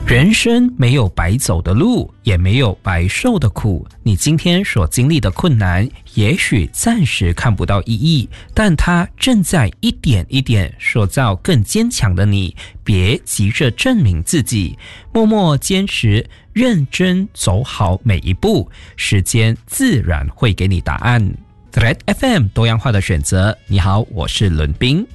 人生没有白走的路，也没有白受的苦。你今天所经历的困难，也许暂时看不到意义，但它正在一点一点塑造更坚强的你。别急着证明自己，默默坚持，认真走好每一步，时间自然会给你答案。Thread FM 多样化的选择。你好，我是伦彬。